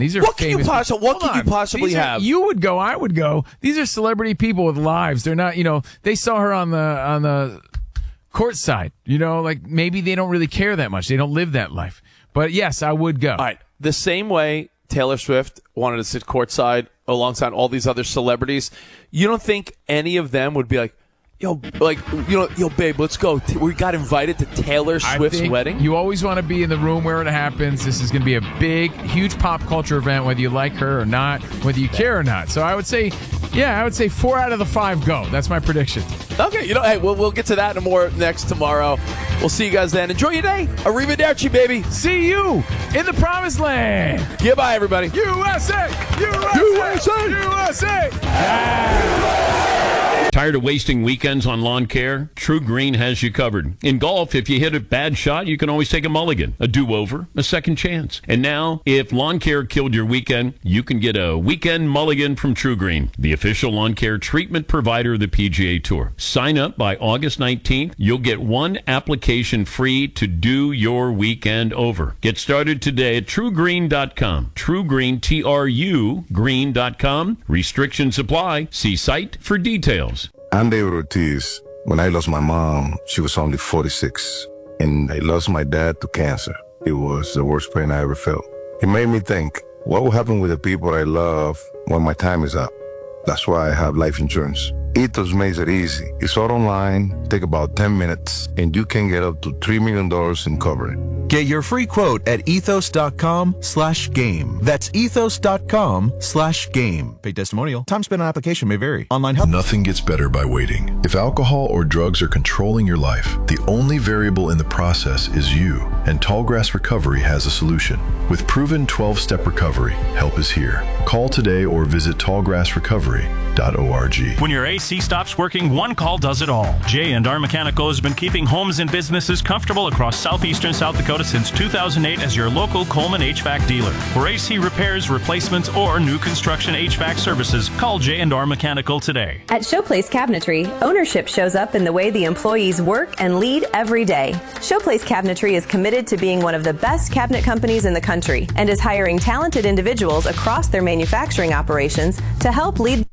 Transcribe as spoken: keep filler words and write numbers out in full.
These are what famous. Can you possibly, what Hold can you on. possibly These are- have? You would go. I would go. These are celebrity people with lives. They're not, you know, they saw her on the on the court side. You know, like maybe they don't really care that much. They don't live that life. But yes, I would go. All right. The same way Taylor Swift wanted to sit courtside alongside all these other celebrities, you don't think any of them would be like, yo, like, you know, yo, babe, let's go. We got invited to Taylor Swift's I think wedding. You always want to be in the room where it happens. This is going to be a big, huge pop culture event, whether you like her or not, whether you care or not. So I would say, yeah, I would say four out of the five go. That's my prediction. Okay, you know, hey, we'll, we'll get to that and more next tomorrow. We'll see you guys then. Enjoy your day. Arrivederci, baby. See you in the promised land. Goodbye, everybody. U S A! U S A! U S A! U S A! Yeah. Tired of wasting weekends on lawn care? True Green has you covered. In golf, if you hit a bad shot, you can always take a mulligan, a do-over, a second chance. And now, if lawn care killed your weekend, you can get a weekend mulligan from True Green, the official lawn care treatment provider of the P G A Tour. Sign up by August nineteenth. You'll get one application free to do your weekend over. Get started today at true green dot com. True Green, T R U, green dot com. Restrictions apply. See site for details. I'm David Ortiz. When I lost my mom, she was only forty-six. And I lost my dad to cancer. It was the worst pain I ever felt. It made me think, what will happen with the people I love when my time is up? That's why I have life insurance. Ethos makes it easy. It's all online, take about ten minutes, and you can get up to three million dollars in coverage. Get your free quote at ethos.com slash game. That's ethos.com slash game. Paid testimonial. Time spent on application may vary. Online help. Nothing gets better by waiting. If alcohol or drugs are controlling your life, the only variable in the process is you. And Tallgrass Recovery has a solution. With proven twelve-step recovery, help is here. Call today or visit tallgrass recovery dot org. When your A C stops working, one call does it all. J and R Mechanical has been keeping homes and businesses comfortable across southeastern South Dakota since two thousand eight as your local Coleman H V A C dealer. For A C repairs, replacements, or new construction H V A C services, call J and R Mechanical today. At Showplace Cabinetry, ownership shows up in the way the employees work and lead every day. Showplace Cabinetry is committed to being one of the best cabinet companies in the country and is hiring talented individuals across their manufacturing operations to help lead